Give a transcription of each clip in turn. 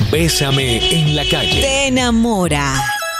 Bésame en la calle. Te enamora.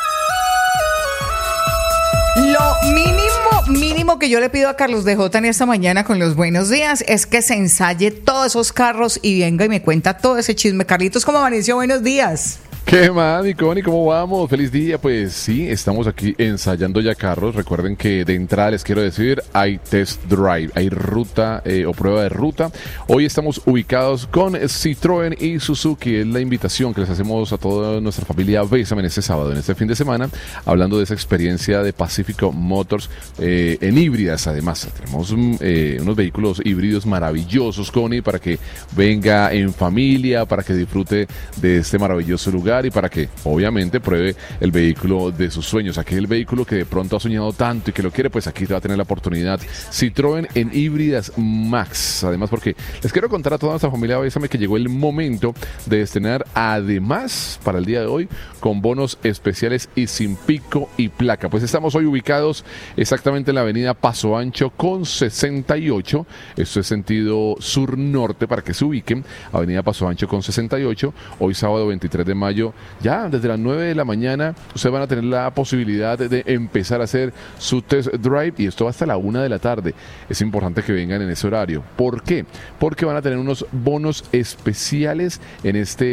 Lo mínimo que yo le pido a Carlos de J en esta mañana con los buenos días es que se ensaye todos esos carros y venga y me cuenta todo ese chisme. Carlitos, ¿cómo amaneció? Buenos días. ¿Qué más, mi Connie? ¿Cómo vamos? Feliz día. Pues sí, estamos aquí ensayando ya carros. Recuerden que de entrada les quiero decir, hay test drive, hay ruta o prueba de ruta. Hoy estamos ubicados con Citroën y Suzuki. Es la invitación que les hacemos a toda nuestra familia Bésame en este sábado, en este fin de semana, hablando de esa experiencia de Pacífico Motors en híbridas. Además, tenemos unos vehículos híbridos maravillosos, Connie, para que venga en familia, para que disfrute de este maravilloso lugar y para que obviamente pruebe el vehículo de sus sueños, aquel vehículo que de pronto ha soñado tanto y que lo quiere, pues aquí te va a tener la oportunidad. Citroën en híbridas Max. Además, porque les quiero contar a toda nuestra familia Bésame que llegó el momento de estrenar, además para el día de hoy, con bonos especiales y sin pico y placa. Pues estamos hoy ubicados exactamente en la avenida Paso Ancho con 68, esto es sentido sur-norte para que se ubiquen, avenida Paso Ancho con 68, hoy sábado 23 de mayo. Ya desde las 9 de la mañana ustedes van a tener la posibilidad de empezar a hacer su test drive y esto va hasta la 1 de la tarde. Es importante que vengan en ese horario. ¿Por qué? Porque van a tener unos bonos especiales en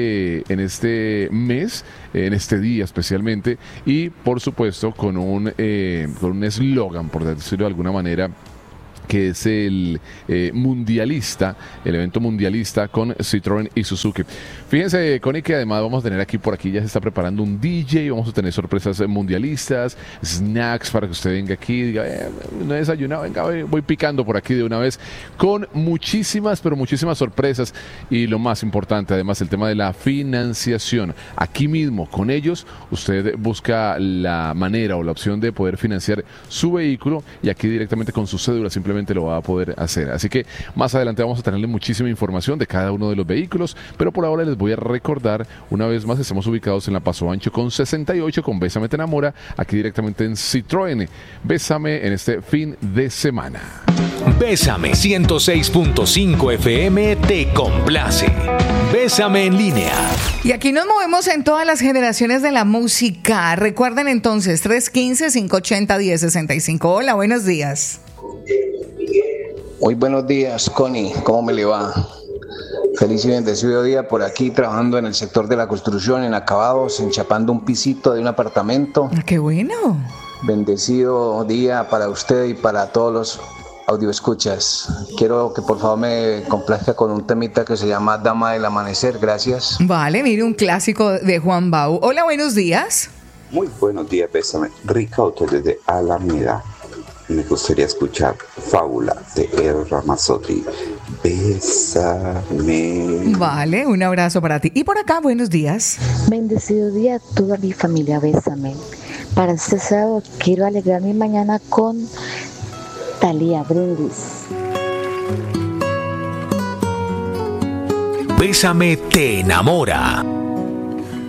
este mes, en este día especialmente, y por supuesto con un eslogan, por decirlo de alguna manera, que es el mundialista, el evento mundialista con Citroën y Suzuki. Fíjense, Connie, que además vamos a tener por aquí ya se está preparando un DJ, vamos a tener sorpresas mundialistas, snacks para que usted venga aquí y diga, no he desayunado, venga, voy picando por aquí de una vez, con muchísimas, pero muchísimas sorpresas. Y lo más importante, además, el tema de la financiación. Aquí mismo, con ellos, usted busca la manera o la opción de poder financiar su vehículo y aquí directamente con su cédula simplemente lo va a poder hacer. Así que más adelante vamos a tenerle muchísima información de cada uno de los vehículos, pero por ahora les voy a recordar una vez más, estamos ubicados en la Paso Ancho con 68 con Bésame te enamora, aquí directamente en Citroën. Bésame en este fin de semana. Bésame 106.5 FM te complace. Bésame en línea. Y aquí nos movemos en todas las generaciones de la música. Recuerden entonces, 315-580-1065. Hola, buenos días. Muy buenos días, Connie. ¿Cómo me le va? Feliz y bendecido día por aquí, trabajando en el sector de la construcción, en acabados, enchapando un pisito de un apartamento. ¡Qué bueno! Bendecido día para usted y para todos los audioescuchas. Quiero que por favor me complazca con un temita que se llama Dama del Amanecer. Gracias. Vale, mire, un clásico de Juan Bau. Hola, buenos días. Muy buenos días, Bésame. Ricauto desde Alameda. Me gustaría escuchar Fábula de El Ramazzotti. Bésame. Vale, un abrazo para ti. Y por acá, buenos días. Bendecido día a toda mi familia, Bésame. Para este sábado quiero alegrar mi mañana con Thalía Brindis. Bésame te enamora.